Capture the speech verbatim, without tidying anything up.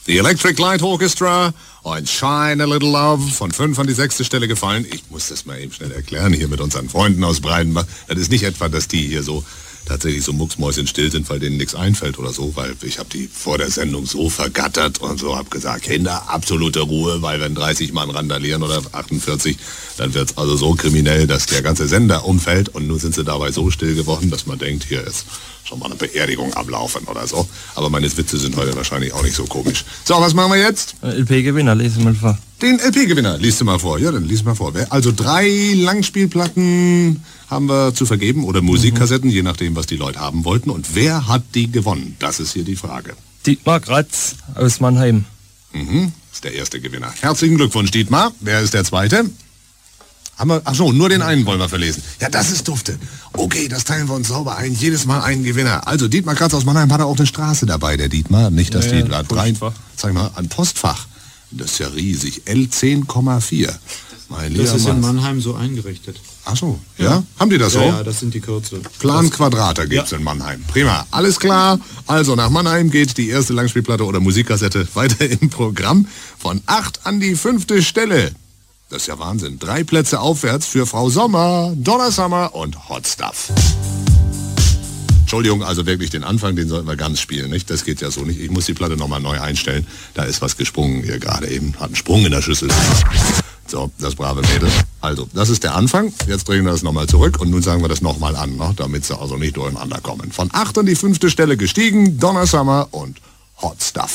The Electric Light Orchestra und Shine a Little Love von fünf an die sechste Stelle gefallen. Ich muss das mal eben schnell erklären hier mit unseren Freunden aus Breidenbach. Das ist nicht etwa, dass die hier so tatsächlich so mucksmäuschenstill sind, weil denen nichts einfällt oder so, weil ich habe die vor der Sendung so vergattert und so, habe gesagt, Kinder, absolute Ruhe, weil wenn dreißig Mann randalieren oder achtundvierzig, dann wird's also so kriminell, dass der ganze Sender umfällt und nun sind sie dabei so still geworden, dass man denkt, hier ist schon mal eine Beerdigung ablaufen oder so. Aber meine Witze sind heute wahrscheinlich auch nicht so komisch. So, was machen wir jetzt? L P-Gewinner, lese mal vor. Den L P-Gewinner, liest du mal vor. Ja, dann lies mal vor. Also drei Langspielplatten haben wir zu vergeben oder Musikkassetten, mhm. je nachdem, was die Leute haben wollten. Und wer hat die gewonnen? Das ist hier die Frage. Dietmar Kratz aus Mannheim. Mhm, ist der erste Gewinner. Herzlichen Glückwunsch, Dietmar. Wer ist der zweite? Haben wir, ach so, nur den einen wollen wir verlesen. Ja, das ist dufte. Okay, das teilen wir uns sauber ein. Jedes Mal einen Gewinner. Also Dietmar Kratz aus Mannheim hat auch eine Straße dabei, der Dietmar. Nicht, dass ja, die ja, drei, sag mal, ein Postfach. Das ist ja riesig. L zehn Komma vier. Mein das ist in Mannheim so eingerichtet. Ach so, ja? ja? Haben die das so? Ja, ja, das sind die Kürzel. Plan Quadrata gibt's ja. in Mannheim. Prima, alles klar. Also nach Mannheim geht die erste Langspielplatte oder Musikkassette weiter im Programm. Von acht an die fünfte Stelle. Das ist ja Wahnsinn. Drei Plätze aufwärts für Frau Sommer, Donna Summer und Hot Stuff. Entschuldigung, also wirklich den Anfang, den sollten wir ganz spielen, nicht? Das geht ja so nicht. Ich muss die Platte nochmal neu einstellen. Da ist was gesprungen hier gerade eben. Hat einen Sprung in der Schüssel. So, das brave Mädel. Also, das ist der Anfang. Jetzt drehen wir das nochmal zurück und nun sagen wir das nochmal an, ne? Damit sie also nicht durcheinander kommen. Von acht an die fünfte Stelle gestiegen, Donna Summer und Hot Stuff.